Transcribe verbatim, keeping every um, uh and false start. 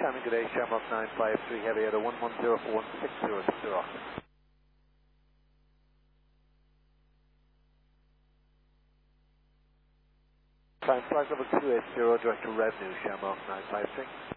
Shamrock, good day, Shamrock nine five three, heavy at one one zero four one six zero six zero. Time flight level two eight zero, direct to revenue, Shamrock nine five three.